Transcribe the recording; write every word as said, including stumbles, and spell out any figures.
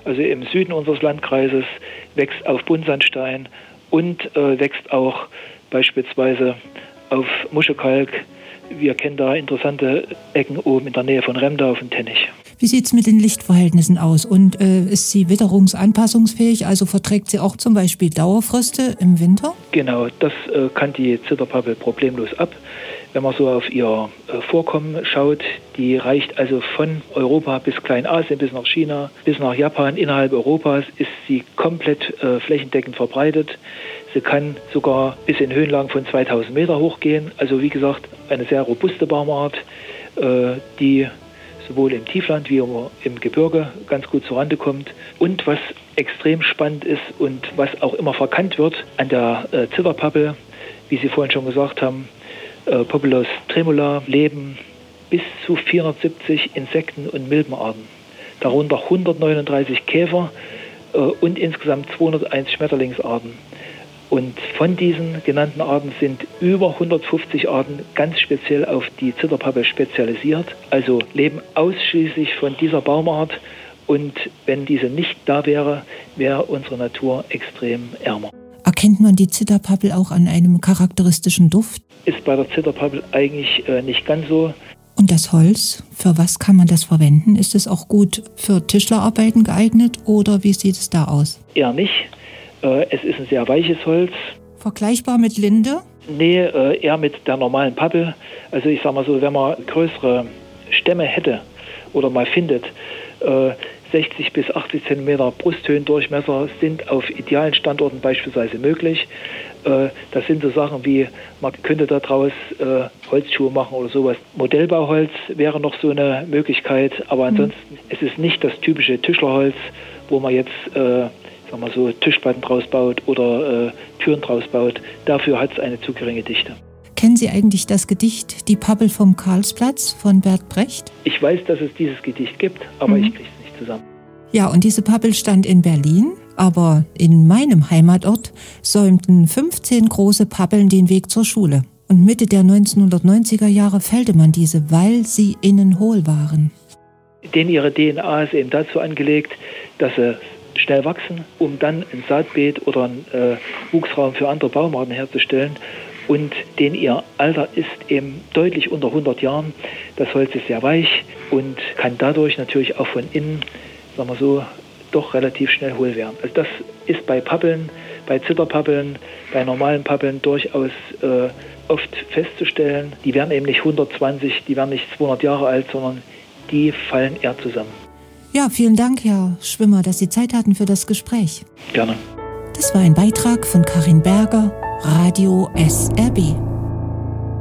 Also im Süden unseres Landkreises wächst auf Buntsandstein und äh, wächst auch beispielsweise auf Muschelkalk. Wir kennen da interessante Ecken oben in der Nähe von Remda auf dem Tettich. Wie sieht es mit den Lichtverhältnissen aus? Und äh, ist sie witterungsanpassungsfähig? Also verträgt sie auch zum Beispiel Dauerfröste im Winter? Genau, das äh, kann die Zitterpappel problemlos ab. Wenn man so auf ihr äh, Vorkommen schaut, die reicht also von Europa bis Kleinasien, bis nach China, bis nach Japan. Innerhalb Europas ist sie komplett äh, flächendeckend verbreitet. Sie kann sogar bis in Höhenlagen von zweitausend Meter hochgehen. Also wie gesagt, eine sehr robuste Baumart, äh, die sowohl im Tiefland wie auch im Gebirge ganz gut zurande kommt. Und was extrem spannend ist und was auch immer verkannt wird an der äh, Zitterpappel, wie Sie vorhin schon gesagt haben, äh, Populus tremula, leben bis zu vierhundertsiebzig Insekten- und Milbenarten, darunter hundertneununddreißig Käfer äh, und insgesamt zweihunderteins Schmetterlingsarten. Und von diesen genannten Arten sind über hundertfünfzig Arten ganz speziell auf die Zitterpappel spezialisiert, also leben ausschließlich von dieser Baumart. Und wenn diese nicht da wäre, wäre unsere Natur extrem ärmer. Erkennt man die Zitterpappel auch an einem charakteristischen Duft? Ist bei der Zitterpappel eigentlich äh, nicht ganz so. Und das Holz, für was kann man das verwenden? Ist es auch gut für Tischlerarbeiten geeignet oder wie sieht es da aus? Eher nicht. Es ist ein sehr weiches Holz. Vergleichbar mit Linde? Nee, eher mit der normalen Pappel. Also ich sag mal so, wenn man größere Stämme hätte oder mal findet, sechzig bis achtzig Zentimeter Brusthöhendurchmesser sind auf idealen Standorten beispielsweise möglich. Das sind so Sachen wie, man könnte daraus Holzschuhe machen oder sowas. Modellbauholz wäre noch so eine Möglichkeit, aber ansonsten mhm. es ist nicht das typische Tischlerholz, wo man jetzt wenn man so Tischplatten draus baut oder äh, Türen draus baut. Dafür hat es eine zu geringe Dichte. Kennen Sie eigentlich das Gedicht Die Pappel vom Karlsplatz von Bert Brecht? Ich weiß, dass es dieses Gedicht gibt, aber mhm. ich kriege es nicht zusammen. Ja, und diese Pappel stand in Berlin, aber in meinem Heimatort säumten fünfzehn große Pappeln den Weg zur Schule. Und Mitte der neunzehnhundertneunziger Jahre fällte man diese, weil sie innen hohl waren. Denn ihre D N A ist eben dazu angelegt, dass sie schnell wachsen, um dann ein Saatbeet oder einen äh, Wuchsraum für andere Baumarten herzustellen. Und denn ihr Alter ist eben deutlich unter hundert Jahren. Das Holz ist sehr weich und kann dadurch natürlich auch von innen, sagen wir so, doch relativ schnell hohl werden. Also das ist bei Pappeln, bei Zitterpappeln, bei normalen Pappeln durchaus äh, oft festzustellen. Die werden eben nicht hundertzwanzig, die werden nicht zweihundert Jahre alt, sondern die fallen eher zusammen. Ja, vielen Dank, Herr Schwimmer, dass Sie Zeit hatten für das Gespräch. Gerne. Das war ein Beitrag von Karin Berger, Radio S R B.